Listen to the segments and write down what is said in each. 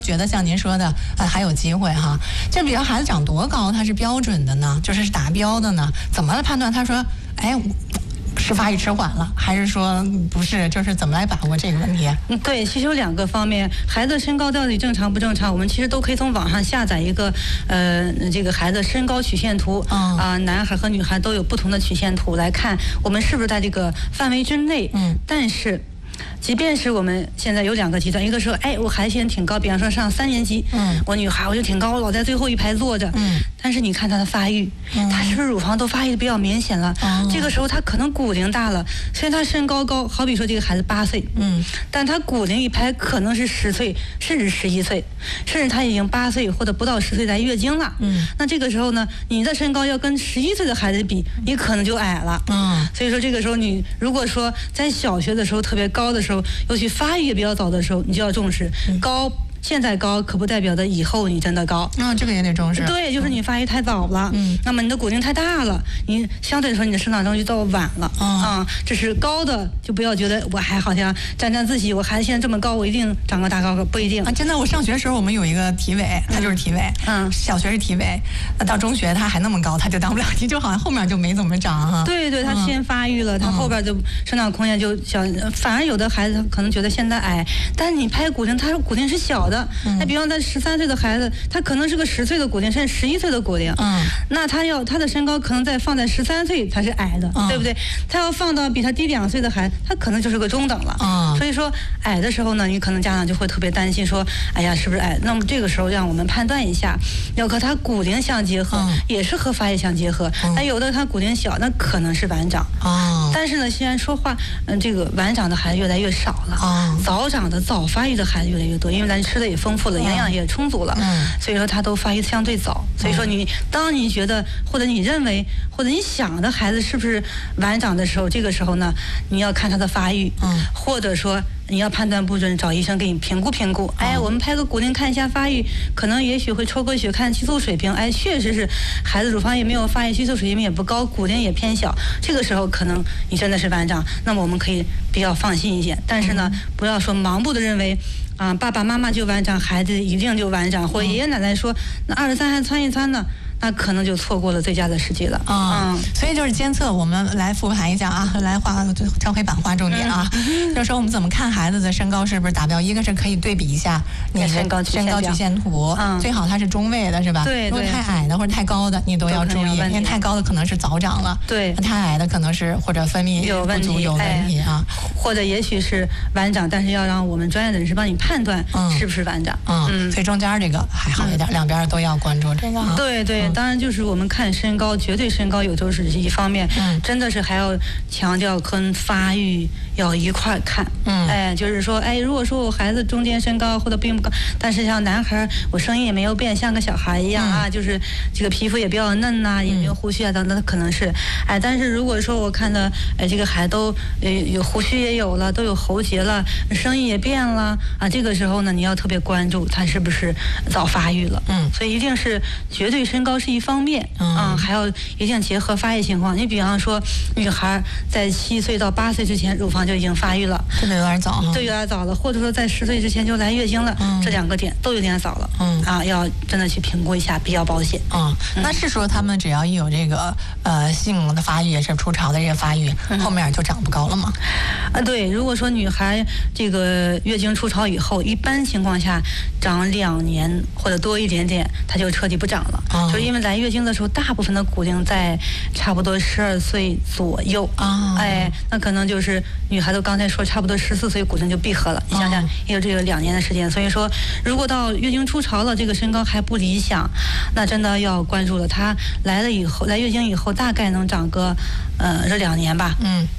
觉得像您说的，还有机会哈。这比如孩子长多高，他是标准的呢，就是达标的呢？怎么来判断？他说，哎，是发育迟缓了，还是说不是？就是怎么来把握这个问题？ 对，其实有2个方面，孩子身高到底正常不正常，我们其实都可以从网上下载一个这个孩子身高曲线图男孩和女孩都有不同的曲线图来看，我们是不是在这个范围之内？但是。即便是我们现在有2个极端，一个说，哎，我孩子现在挺高，比方说上3年级，我女孩我就挺高，我老在最后一排坐着，但是你看她的发育，她是不是乳房都发育的比较明显了？这个时候她可能骨龄大了，虽然她身高高，好比说这个孩子8岁，但她骨龄一排可能是10岁，甚至11岁，甚至她已经8岁或者不到10岁来月经了，那这个时候呢，你的身高要跟11岁的孩子比，你可能就矮了，所以说这个时候你如果说在小学的时候特别高的时候，尤其发育也比较早的时候，你就要重视高。现在高可不代表的以后你真的高这个也得重视。 对，就是你发育太早了，那么你的骨龄太大了，你相对来说你的生长周期到晚了这是高的，就不要觉得我还好像沾沾自喜，我孩子现在这么高，我一定长个大高个，不一定真的，我上学的时候我们有一个体委，他就是体委，小学是体委，到中学他还那么高，他就当不了体，就好像后面就没怎么长哈。 对对，他先发育了，他后边就生长空间就小，反而有的孩子可能觉得现在矮，但是你拍骨龄，他说骨龄是小的。那比方他13岁的孩子，他可能是个10岁的骨龄，甚至11岁的骨龄，那他的身高可能再放在13岁，他是矮的，对不对？他要放到比他低2岁的孩子，他可能就是个中等了。所以说矮的时候呢，你可能家长就会特别担心说，哎呀，是不是矮？那么这个时候让我们判断一下，要和他骨龄相结合，也是和发育相结合。那有的他骨龄小，那可能是晚长。但是呢，虽然说话，这个晚长的孩子越来越少了，早长的早发育的孩子越来越多，因为咱吃的也丰富了，营养也充足了，所以说他都发育相对早。所以说当你觉得或者你认为或者你想的孩子是不是晚长的时候，这个时候呢，你要看他的发育，或者说你要判断不准，找医生给你评估评估。哎，我们拍个骨龄看一下发育，可能也许会抽个血看激素水平，哎，确实是孩子乳房也没有发育，激素水平也不高，骨龄也偏小，这个时候可能你真的是晚长，那么我们可以比较放心一些。但是呢，不要说盲目的认为爸爸妈妈就晚长，孩子一定就晚长，或爷爷奶奶说那23还窜一窜呢，那可能就错过了最佳的时机了。 所以就是监测，我们来复盘一下来敲黑板画重点就是说我们怎么看孩子的身高是不是达标？一个是可以对比一下你的身高曲线图，最好它是中位的，是吧？ 对。 如果太矮的或者太高的，你都要注意，因为太高的可能是早长了， 对； 太矮的可能是或者分泌不足有问题或者也许是晚长，但是要让我们专业的人士帮你判断是不是晚长。 所以中间这个还好一点，两边都要关注这个。 对对。当然就是我们看身高，绝对身高有时候是一方面，真的是还要强调跟发育要一块看。就是说，如果说我孩子中间身高或者并不高，但是像男孩，我声音也没有变，像个小孩一样就是这个皮肤也比较嫩也没有胡须等等，可能是但是如果说我看的这个孩子都有胡须也有了，都有喉结了，声音也变了这个时候呢，你要特别关注他是不是早发育了。所以一定是绝对身高是一方面还要一定结合发育情况。你比方说女孩在7岁到8岁之前乳房就已经发育了， 这个有点早对，有点早了，或者说在10岁之前就来月经了，这2个点都有点早了要真的去评估一下，比较保险。 那是说他们只要一有这个性的发育，也是初潮的这个发育，后面就长不高了吗？ 对，如果说女孩这个月经初潮以后，一般情况下长2年或者多一点点，它就彻底不长了。就是因为来月经的时候，大部分的骨龄在差不多12岁左右那可能就是女孩子刚才说差不多14岁骨龄就闭合了。你想想，也有这个2年的时间，所以说如果到月经初潮了，这个身高还不理想，那真的要关注了。她来月经以后，大概能长个这2年吧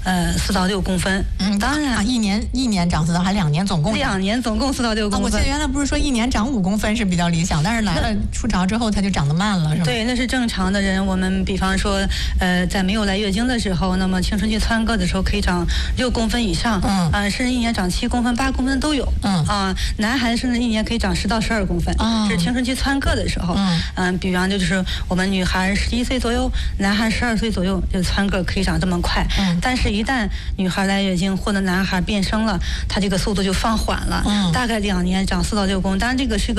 ，4到6公分。当然一年长4到还2年总共 2年总共4到6公分。 我记得原来不是说1年长5公分是比较理想，但是来了初潮之后它就长得慢了，是吧？ 对，那是正常的人。我们比方说在没有来月经的时候，那么青春期蹿个的时候可以长6公分以上，甚至1年长7公分、8公分都有。男孩子甚至1年可以长10到12公分，这是青春期蹿个的时候。比方就是我们女孩11岁左右，男孩12岁左右，就蹿个可以长这么快。但是一旦女孩来月经或者男孩变声了，他这个速度就放缓了，大概2年长4到6公分。当然这个是个